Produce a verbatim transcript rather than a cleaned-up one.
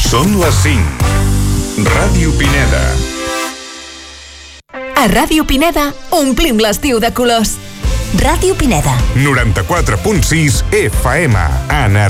Són les cinc. Ràdio Pineda. A Ràdio Pineda omplim l'estiu de colors. Ràdio Pineda. noranta-quatre punt sis F M. Ana